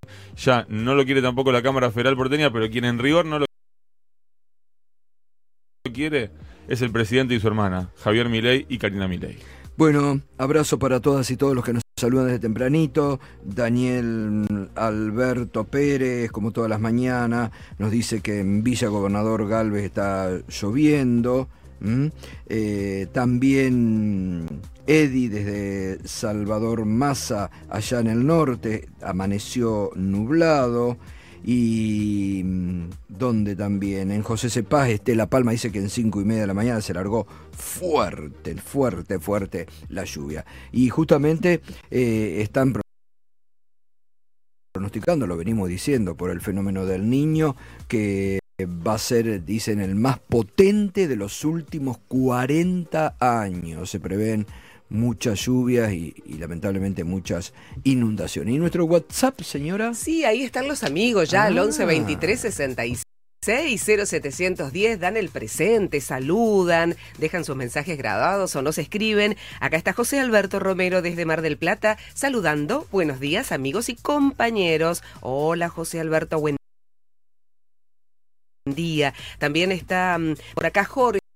ya no lo quiere tampoco la Cámara Federal porteña, pero quien en rigor no lo quiere es el presidente y su hermana, Javier Milei y Karina Milei. Bueno, abrazo para todas y todos los que nos saludan desde tempranito. Daniel Alberto Pérez, como todas las mañanas, nos dice que en Villa Gobernador Galvez está lloviendo. También Eddie desde Salvador Massa, allá en el norte, amaneció nublado. Y donde también en José Cepaz, Estela Palma dice que en 5:30 de la mañana se largó fuerte la lluvia. Y justamente están pronosticando, lo venimos diciendo, por el fenómeno del Niño, que va a ser, dicen, el más potente de los últimos 40 años. Se prevén muchas lluvias y lamentablemente muchas inundaciones. ¿Y nuestro WhatsApp, señora? Sí, ahí están los amigos ya, al 11 23 66 0710, dan el presente, saludan, dejan sus mensajes grabados o nos escriben. Acá está José Alberto Romero desde Mar del Plata saludando. Buenos días, amigos y compañeros. Hola, José Alberto, buen día. También está por acá Jorge